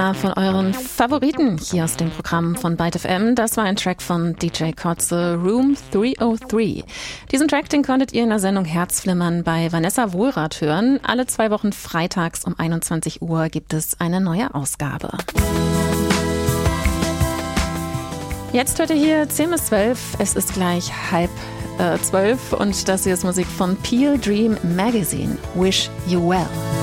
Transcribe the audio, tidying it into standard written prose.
einer von euren Favoriten hier aus dem Programm von Byte FM. Das war ein Track von DJ Kotze, Room 303. Diesen Track, den konntet ihr in der Sendung Herzflimmern bei Vanessa Wohlrath hören. Alle 2 Wochen freitags um 21 Uhr gibt es eine neue Ausgabe. Jetzt hört ihr hier 10 bis 12. Es ist gleich 11:30 und das hier ist Musik von Peel Dream Magazine. Wish You Well.